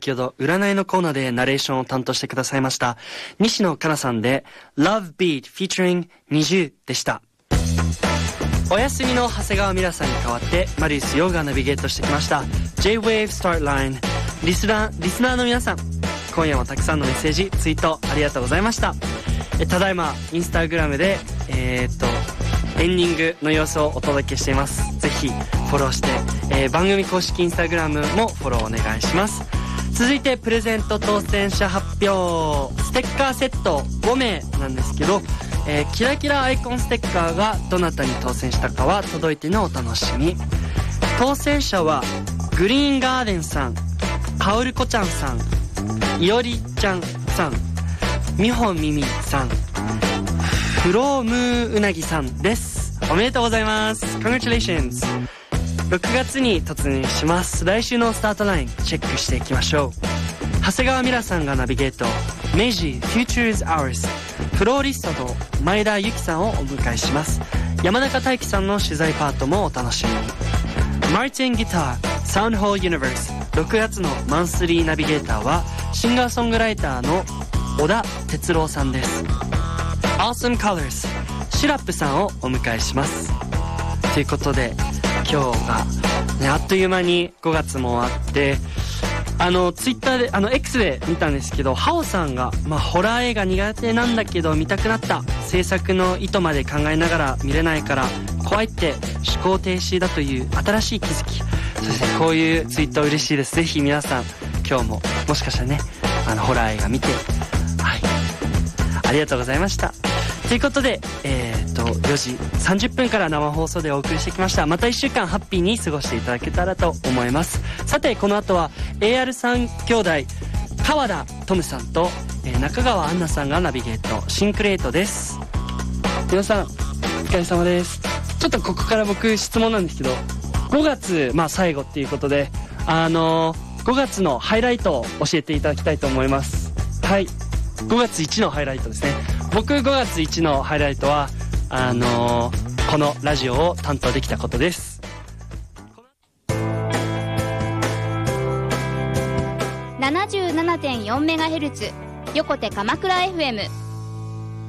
先ほど占いのコーナーでナレーションを担当してくださいました西野カナさんで Love Beat featuring 20でした。お休みの長谷川ミラさんに代わってマリウス・ヨウがナビゲートしてきました J-Wave Start Line。 リスナーの皆さん、今夜もたくさんのメッセージツイートありがとうございました。ただいまインスタグラムでエンディングの様子をお届けしています。ぜひフォローして、番組公式インスタグラムもフォローお願いします。続いてプレゼント当選者発表。ステッカーセット5名なんですけど、キラキラアイコンステッカーがどなたに当選したかは届いてのお楽しみ。当選者はグリーンガーデンさん、かおるこちゃんさん、いおりちゃんさん、みほみみさん、フロームーうなぎさんです。おめでとうございます。 Congratulations。 6月に突入します。来週のスタートラインチェックしていきましょう。長谷川ミラさんがナビゲート、明治 Futures Hours、フローリストと前田由紀さんをお迎えします。山中大輝さんの取材パートもお楽しみに。マーティンギターサウンドホールユニバース、6月のマンスリーナビゲーターはシンガーソングライターの小田哲郎さんです。 Awesome Colors シラップさんをお迎えします。ということで今日が、ね、あっという間に5月も終わって、ツイッターでX で見たんですけど、ハオさんが、ホラー映画苦手なんだけど見たくなった、制作の意図まで考えながら見れないから怖いって思考停止だという新しい気づき。そしてこういうツイート嬉しいです。ぜひ皆さん今日ももしかしたらねホラー映画見て、はい、ありがとうございました。ということで4時30分から生放送でお送りしてきました。また1週間ハッピーに過ごしていただけたらと思います。さてこの後は AR3 兄弟川田トムさんと、中川アンナさんがナビゲート、シンクレートです。皆さんお疲れ様です。ちょっとここから僕質問なんですけど、5月最後っていうことで5月のハイライトを教えていただきたいと思います。はい、5月1のハイライトですね。僕5月1のハイライトはこのラジオを担当できたことです。 77.4MHz 横手鎌倉 FM